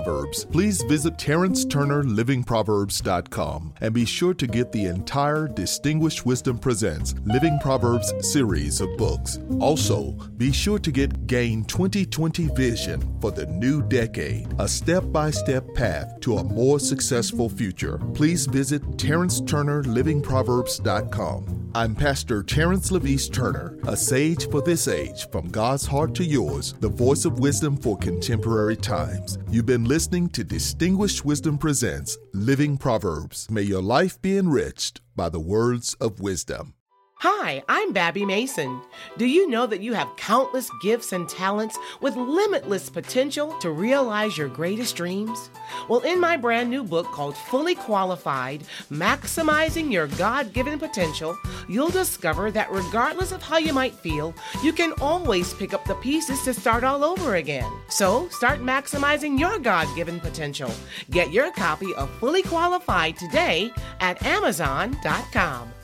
Proverbs, please visit TerrenceTurnerLivingProverbs.com and be sure to get the entire Distinguished Wisdom Presents Living Proverbs series of books. Also, be sure to get Gain 2020 Vision for the new decade, a step-by-step path to a more successful future. Please visit TerrenceTurnerLivingProverbs.com. I'm Pastor Terrence LaVise Turner, a sage for this age, from God's heart to yours, the voice of wisdom for contemporary times. You've been listening to Distinguished Wisdom Presents Living Proverbs. May your life be enriched by the words of wisdom. Hi, I'm Babby Mason. Do you know that you have countless gifts and talents with limitless potential to realize your greatest dreams? Well, in my brand new book called Fully Qualified, Maximizing Your God-Given Potential, you'll discover that regardless of how you might feel, you can always pick up the pieces to start all over again. So start maximizing your God-given potential. Get your copy of Fully Qualified today at Amazon.com.